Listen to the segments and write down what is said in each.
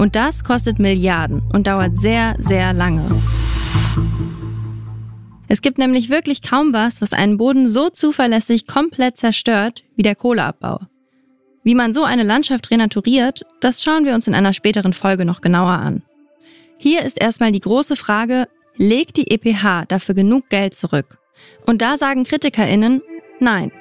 Und das kostet Milliarden und dauert sehr, sehr lange. Es gibt nämlich wirklich kaum was einen Boden so zuverlässig komplett zerstört wie der Kohleabbau. Wie man so eine Landschaft renaturiert, das schauen wir uns in einer späteren Folge noch genauer an. Hier ist erstmal die große Frage, legt die EPH dafür genug Geld zurück? Und da sagen KritikerInnen, nein.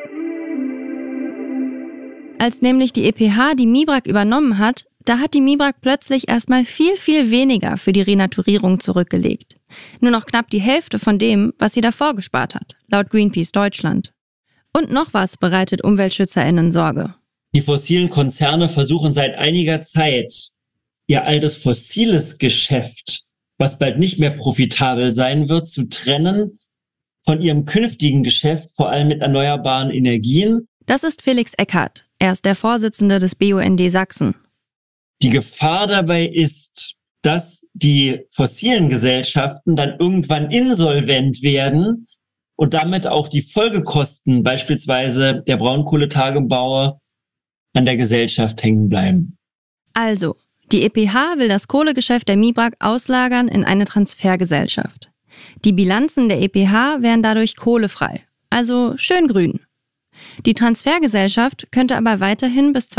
Als nämlich die EPH die MIBRAG übernommen hat, da hat die MIBRAG plötzlich erstmal viel, viel weniger für die Renaturierung zurückgelegt. Nur noch knapp die Hälfte von dem, was sie davor gespart hat, laut Greenpeace Deutschland. Und noch was bereitet UmweltschützerInnen Sorge. Die fossilen Konzerne versuchen seit einiger Zeit, ihr altes fossiles Geschäft, was bald nicht mehr profitabel sein wird, zu trennen von ihrem künftigen Geschäft, vor allem mit erneuerbaren Energien. Das ist Felix Eckhardt. Er ist der Vorsitzende des BUND Sachsen. Die Gefahr dabei ist, dass die fossilen Gesellschaften dann irgendwann insolvent werden und damit auch die Folgekosten, beispielsweise der Braunkohletagebau, an der Gesellschaft hängen bleiben. Also, die EPH will das Kohlegeschäft der MIBRAG auslagern in eine Transfergesellschaft. Die Bilanzen der EPH wären dadurch kohlefrei, also schön grün. Die Transfergesellschaft könnte aber weiterhin bis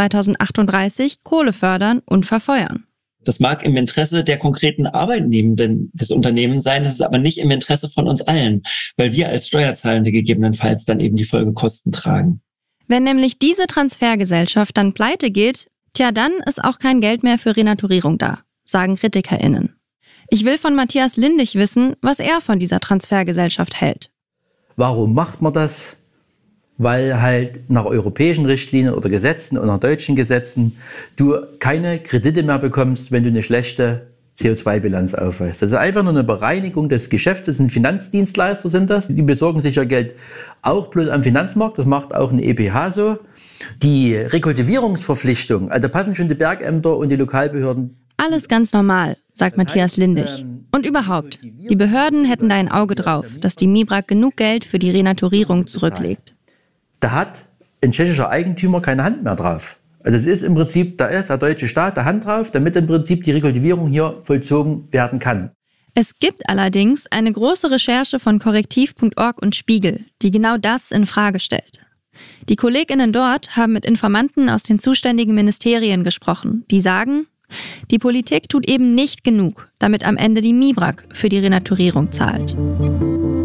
2038 Kohle fördern und verfeuern. Das mag im Interesse der konkreten Arbeitnehmenden des Unternehmens sein, das ist aber nicht im Interesse von uns allen, weil wir als Steuerzahlende gegebenenfalls dann eben die Folgekosten tragen. Wenn nämlich diese Transfergesellschaft dann pleite geht, dann ist auch kein Geld mehr für Renaturierung da, sagen KritikerInnen. Ich will von Matthias Lindig wissen, was er von dieser Transfergesellschaft hält. Warum macht man das? Weil halt nach europäischen Richtlinien oder Gesetzen und nach deutschen Gesetzen du keine Kredite mehr bekommst, wenn du eine schlechte CO2-Bilanz aufweist. Das ist einfach nur eine Bereinigung des Geschäfts. Das sind Finanzdienstleister, sind das. Die besorgen sich ja Geld auch bloß am Finanzmarkt. Das macht auch eine EPH so. Die Rekultivierungsverpflichtung, also da passen schon die Bergämter und die Lokalbehörden. Alles ganz normal, sagt Matthias Lindig. Und überhaupt, die Behörden hätten da ein Auge drauf, dass die MIBRAG genug Geld für die Renaturierung zurücklegt. Da hat ein tschechischer Eigentümer keine Hand mehr drauf. Also es ist im Prinzip, da ist der deutsche Staat der Hand drauf, damit im Prinzip die Rekultivierung hier vollzogen werden kann. Es gibt allerdings eine große Recherche von korrektiv.org und Spiegel, die genau das in Frage stellt. Die KollegInnen dort haben mit Informanten aus den zuständigen Ministerien gesprochen, die sagen, die Politik tut eben nicht genug, damit am Ende die MIBRAG für die Renaturierung zahlt.